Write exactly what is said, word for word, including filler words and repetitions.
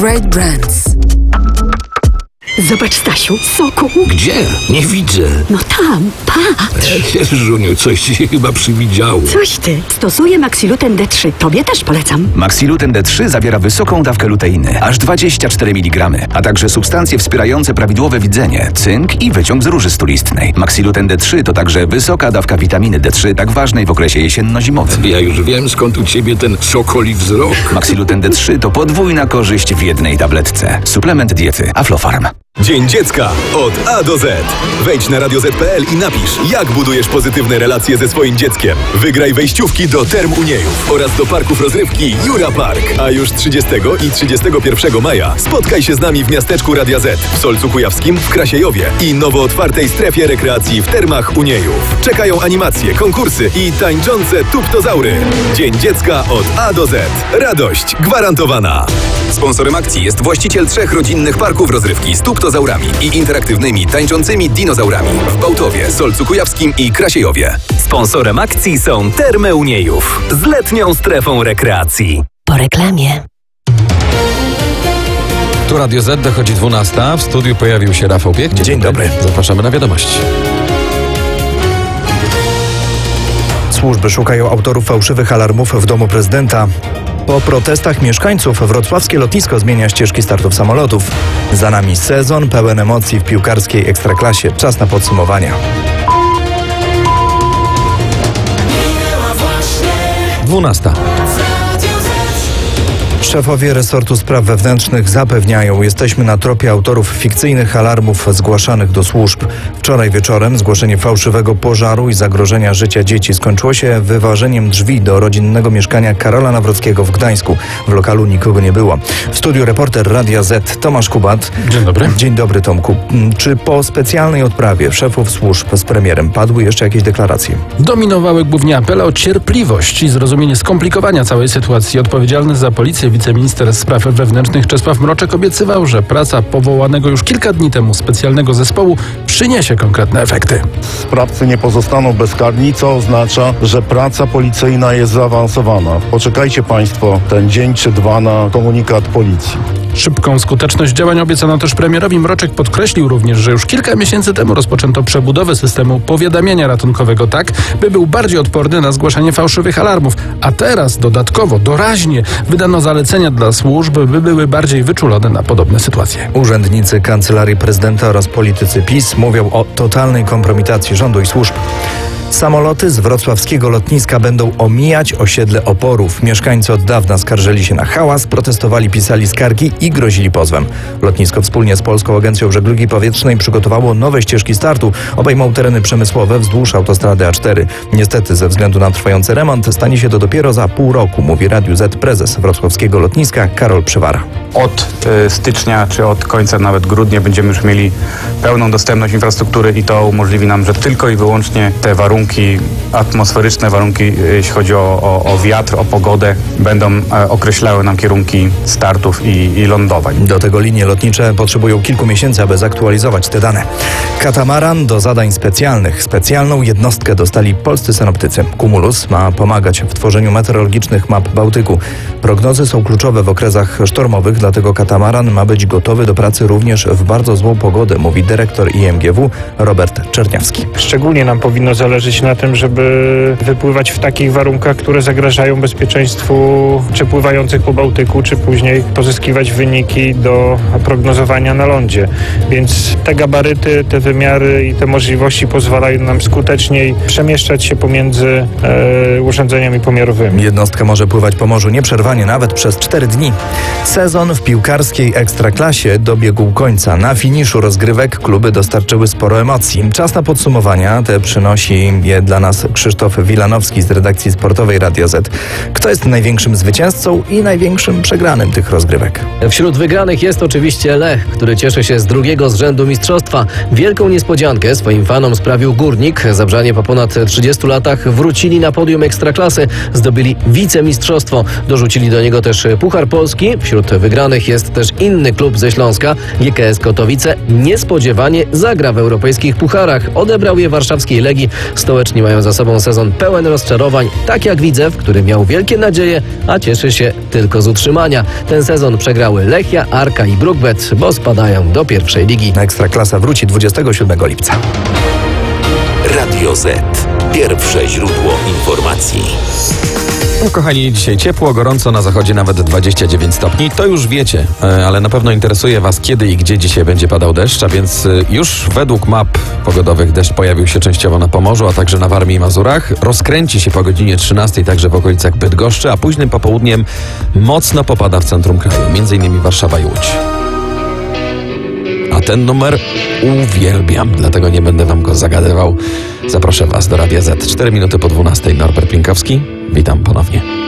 Right Brands. Zobacz, Stasiu, soku. Gdzie? Nie widzę. No tam, patrz. Żuniu, coś ci się chyba przywidziało. Coś ty. Stosuję Maxiluten D trzy. Tobie też polecam. Maxiluten D trzy zawiera wysoką dawkę luteiny, aż dwadzieścia cztery miligramy, a także substancje wspierające prawidłowe widzenie, cynk i wyciąg z róży stulistnej. Maxiluten D trzy to także wysoka dawka witaminy D trzy, tak ważnej w okresie jesienno-zimowym. Ja już wiem, skąd u ciebie ten sokoli wzrok. Maxiluten D trzy to podwójna korzyść w jednej tabletce. Suplement diety Aflofarm. Dzień Dziecka od A do Z. Wejdź na radio zet kropka pe el i napisz, jak budujesz pozytywne relacje ze swoim dzieckiem. Wygraj wejściówki do Term Uniejów oraz do parków rozrywki Jura Park. A już trzydziestego i trzydziestego pierwszego maja spotkaj się z nami w miasteczku Radia Z, w Solcu Kujawskim, w Krasiejowie i nowo otwartej strefie rekreacji w Termach Uniejów. Czekają animacje, konkursy i tańczące tuptozaury. Dzień Dziecka od A do Z. Radość gwarantowana. Sponsorem akcji jest właściciel trzech rodzinnych parków rozrywki z tuptozaurami i interaktywnymi tańczącymi dinozaurami w Bałtowie, Solcu Kujawskim i Krasiejowie. Sponsorem akcji są Termy Uniejów z letnią strefą rekreacji. Po reklamie. Tu Radio Z, dochodzi dwunasta. W studiu pojawił się Rafał Piech. Dzień, Dzień dobry. dobry. Zapraszamy na wiadomości. Służby szukają autorów fałszywych alarmów w domu prezydenta. Po protestach mieszkańców wrocławskie lotnisko zmienia ścieżki startów samolotów. Za nami sezon pełen emocji w piłkarskiej ekstraklasie. Czas na podsumowania. dwunasta. Szefowie resortu spraw wewnętrznych zapewniają, jesteśmy na tropie autorów fikcyjnych alarmów zgłaszanych do służb. Wczoraj wieczorem zgłoszenie fałszywego pożaru i zagrożenia życia dzieci skończyło się wyważeniem drzwi do rodzinnego mieszkania Karola Nawrockiego w Gdańsku. W lokalu nikogo nie było. W studiu reporter Radia Z Tomasz Kubat. Dzień dobry. Dzień dobry, Tomku. Czy po specjalnej odprawie szefów służb z premierem padły jeszcze jakieś deklaracje? Dominowały głównie apele o cierpliwość i zrozumienie skomplikowania całej sytuacji. Odpowiedzialny za policję wiceminister spraw wewnętrznych Czesław Mroczek obiecywał, że praca powołanego już kilka dni temu specjalnego zespołu przyniesie konkretne efekty. Sprawcy nie pozostaną bezkarni, co oznacza, że praca policyjna jest zaawansowana. Poczekajcie Państwo ten dzień czy dwa na komunikat policji. Szybką skuteczność działań obiecano też premierowi. Mroczek podkreślił również, że już kilka miesięcy temu rozpoczęto przebudowę systemu powiadamiania ratunkowego tak, by był bardziej odporny na zgłaszanie fałszywych alarmów. A teraz dodatkowo, doraźnie wydano zalecenia dla służb, by były bardziej wyczulone na podobne sytuacje. Urzędnicy Kancelarii Prezydenta oraz politycy PiS mówią o totalnej kompromitacji rządu i służb. Samoloty z wrocławskiego lotniska będą omijać osiedle Oporów. Mieszkańcy od dawna skarżyli się na hałas, protestowali, pisali skargi i grozili pozwem. Lotnisko wspólnie z Polską Agencją Żeglugi Powietrznej przygotowało nowe ścieżki startu. Obejmą tereny przemysłowe wzdłuż autostrady A cztery. Niestety ze względu na trwający remont stanie się to dopiero za pół roku, mówi Radiu Z prezes wrocławskiego lotniska Karol Przywara. Od y, stycznia czy od końca nawet grudnia będziemy już mieli pełną dostępność infrastruktury i to umożliwi nam, że tylko i wyłącznie te warunki atmosferyczne, warunki jeśli chodzi o, o, o wiatr, o pogodę będą e, określały nam kierunki startów i, i lądowań. Do tego linie lotnicze potrzebują kilku miesięcy, aby zaktualizować te dane. Katamaran do zadań specjalnych. Specjalną jednostkę dostali polscy synoptycy. Cumulus ma pomagać w tworzeniu meteorologicznych map Bałtyku. Prognozy są kluczowe w okresach sztormowych, dlatego katamaran ma być gotowy do pracy również w bardzo złą pogodę, mówi dyrektor I M G W Robert Czerniawski. Szczególnie nam powinno zależeć na tym, żeby wypływać w takich warunkach, które zagrażają bezpieczeństwu czy pływających po Bałtyku, czy później pozyskiwać wyniki do prognozowania na lądzie. Więc te gabaryty, te wymiary i te możliwości pozwalają nam skuteczniej przemieszczać się pomiędzy e, urządzeniami pomiarowymi. Jednostka może pływać po morzu nieprzerwanie nawet przez cztery dni. Sezon w piłkarskiej ekstraklasie dobiegł końca. Na finiszu rozgrywek kluby dostarczyły sporo emocji. Czas na podsumowania. Te przynosi je dla nas Krzysztof Wilanowski z redakcji sportowej Radia Z. Kto jest największym zwycięzcą i największym przegranym tych rozgrywek? Wśród wygranych jest oczywiście Lech, który cieszy się z drugiego z rzędu mistrzostwa. Wielką niespodziankę swoim fanom sprawił Górnik. Zabrzanie po ponad trzydziestu latach wrócili na podium Ekstraklasy, zdobyli wicemistrzostwo. Dorzucili do niego też Puchar Polski. Wśród wygranych wygranych jest też inny klub ze Śląska. G K S Kotowice niespodziewanie zagra w europejskich pucharach. Odebrał je warszawskiej Legii. Stołeczni mają za sobą sezon pełen rozczarowań, tak jak Widzew, który miał wielkie nadzieje, a cieszy się tylko z utrzymania. Ten sezon przegrały Lechia, Arka i Brukbet, bo spadają do pierwszej ligi. Ekstraklasa wróci dwudziestego siódmego lipca. Radio Z. Pierwsze źródło informacji. No, kochani, dzisiaj ciepło, gorąco, na zachodzie nawet dwadzieścia dziewięć stopni. To już wiecie, e, ale na pewno interesuje Was, kiedy i gdzie dzisiaj będzie padał deszcz, a więc e, już według map pogodowych deszcz pojawił się częściowo na Pomorzu, a także na Warmii i Mazurach. Rozkręci się po godzinie trzynastej także w okolicach Bydgoszczy, a późnym popołudniem mocno popada w centrum kraju, między innymi Warszawa i Łódź. A ten numer uwielbiam, dlatego nie będę Wam go zagadywał. Zaproszę Was do Radia Z. cztery minuty po dwunastej. Norbert Pinkowski. Witam ponownie.